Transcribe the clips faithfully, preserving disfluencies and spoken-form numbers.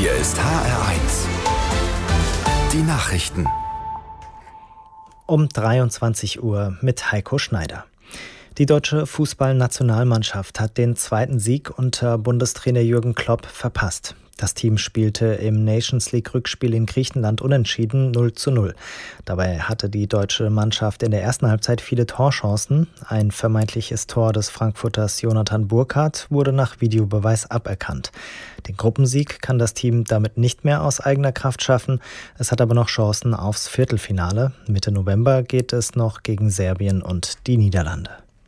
Hier ist H R eins. Die Nachrichten. Um dreiundzwanzig Uhr mit Heiko Schneider. Die deutsche Fußballnationalmannschaft hat den zweiten Sieg unter Bundestrainer Jürgen Klopp verpasst. Das Team spielte im Nations League-Rückspiel in Griechenland unentschieden null zu null. Dabei hatte die deutsche Mannschaft in der ersten Halbzeit viele Torchancen. Ein vermeintliches Tor des Frankfurters Jonathan Burkardt wurde nach Videobeweis aberkannt. Den Gruppensieg kann das Team damit nicht mehr aus eigener Kraft schaffen. Es hat aber noch Chancen aufs Viertelfinale. Mitte November geht es noch gegen Serbien und die Niederlande.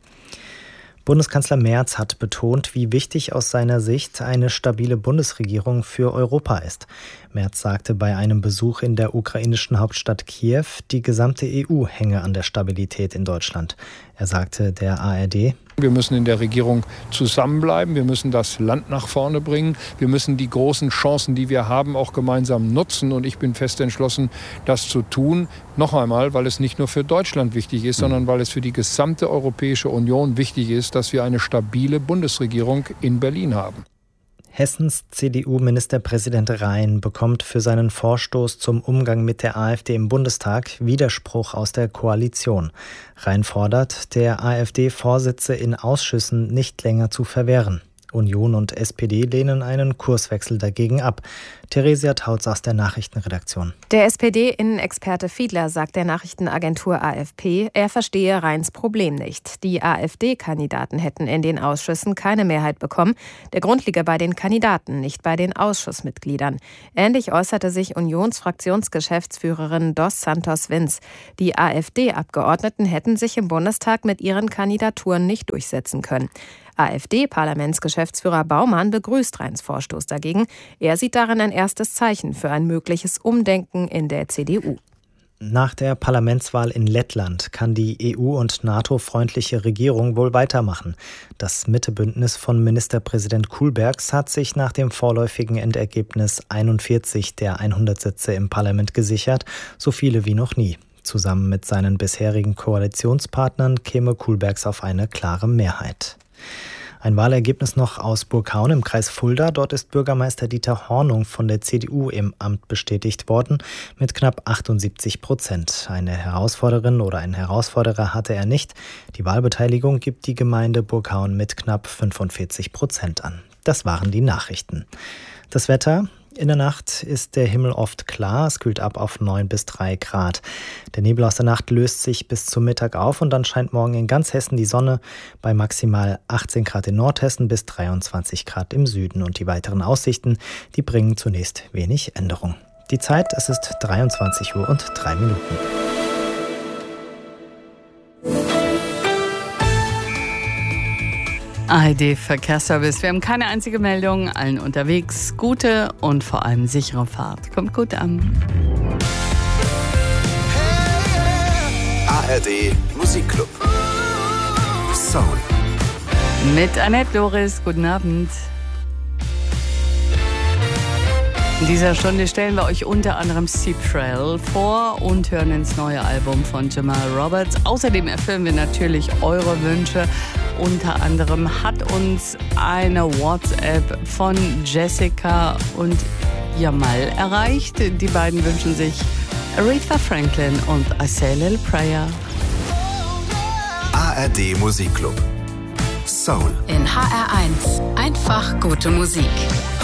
Bundeskanzler Merz hat betont, wie wichtig aus seiner Sicht eine stabile Bundesregierung für Europa ist. Merz sagte bei einem Besuch in der ukrainischen Hauptstadt Kiew, die gesamte E U hänge an der Stabilität in Deutschland. Er sagte der A R D: Wir müssen in der Regierung zusammenbleiben, wir müssen das Land nach vorne bringen, wir müssen die großen Chancen, die wir haben, auch gemeinsam nutzen. Und ich bin fest entschlossen, das zu tun. Noch einmal, weil es nicht nur für Deutschland wichtig ist, sondern weil es für die gesamte Europäische Union wichtig ist, dass wir eine stabile Bundesregierung in Berlin haben. Hessens C D U-Ministerpräsident Rhein bekommt für seinen Vorstoß zum Umgang mit der AfD im Bundestag Widerspruch aus der Koalition. Rhein fordert, der AfD-Vorsitze in Ausschüssen nicht länger zu verwehren. Union und S P D lehnen einen Kurswechsel dagegen ab. Theresia Tautz aus der Nachrichtenredaktion. Der S P D-Innenexperte Fiedler sagt der Nachrichtenagentur A F P, er verstehe Rheins Problem nicht. Die AfD-Kandidaten hätten in den Ausschüssen keine Mehrheit bekommen. Der Grund liege bei den Kandidaten, nicht bei den Ausschussmitgliedern. Ähnlich äußerte sich Unionsfraktionsgeschäftsführerin Dos Santos Vince. Die AfD-Abgeordneten hätten sich im Bundestag mit ihren Kandidaturen nicht durchsetzen können. AfD-Parlamentsgeschäftsführer Baumann begrüßt Rheins Vorstoß dagegen. Er sieht darin ein erstes Zeichen für ein mögliches Umdenken in der C D U. Nach der Parlamentswahl in Lettland kann die E U- und NATO-freundliche Regierung wohl weitermachen. Das Mitte-Bündnis von Ministerpräsident Kullbergs hat sich nach dem vorläufigen Endergebnis einundvierzig der hundert Sitze im Parlament gesichert, so viele wie noch nie. Zusammen mit seinen bisherigen Koalitionspartnern käme Kullbergs auf eine klare Mehrheit. Ein Wahlergebnis noch aus Burghaun im Kreis Fulda. Dort ist Bürgermeister Dieter Hornung von der C D U im Amt bestätigt worden mit knapp achtundsiebzig Prozent. Eine Herausforderin oder einen Herausforderer hatte er nicht. Die Wahlbeteiligung gibt die Gemeinde Burghaun mit knapp fünfundvierzig Prozent an. Das waren die Nachrichten. Das Wetter: In der Nacht ist der Himmel oft klar, es kühlt ab auf neun bis drei Grad. Der Nebel aus der Nacht löst sich bis zum Mittag auf und dann scheint morgen in ganz Hessen die Sonne bei maximal achtzehn Grad in Nordhessen bis dreiundzwanzig Grad im Süden. Und die weiteren Aussichten, die bringen zunächst wenig Änderung. Die Zeit, es ist dreiundzwanzig Uhr und drei Minuten. A R D-Verkehrsservice. Wir haben keine einzige Meldung. Allen unterwegs gute und vor allem sichere Fahrt. Kommt gut an. A R D Musikclub. Soul. Mit Annette Loris. Guten Abend. In dieser Stunde stellen wir euch unter anderem Steep Trail vor und hören ins neue Album von Jamal Roberts. Außerdem erfüllen wir natürlich eure Wünsche. Unter anderem hat uns eine WhatsApp von Jessica und Jamal erreicht. Die beiden wünschen sich Aretha Franklin und I Say a Little Prayer. A R D Musikclub. Soul. In H R eins. Einfach gute Musik.